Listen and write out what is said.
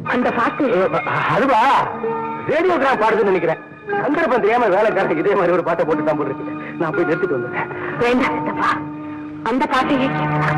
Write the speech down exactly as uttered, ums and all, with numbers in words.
அந்த பாட்டு அதுவா ரேடியோகிராம் பாடுதுன்னு நினைக்கிறேன். சந்தர்ப்பம் தெரியாம வேலைக்காரன் இதே மாதிரி ஒரு பாட்டை போட்டு தான் போட்டுருக்கு. நான் போய் நிறுத்திட்டு வந்துடுறேன். வேண்டாம் சித்தப்பா, அந்த பாட்டையே கேட்கலாம்.